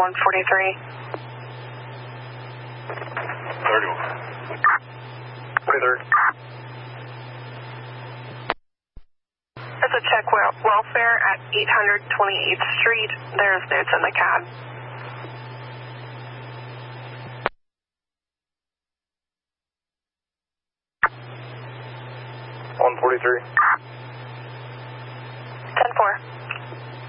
143. 31. 23rd. That's a check welfare at 828th Street. There's notes in the cab. 143. 10-4.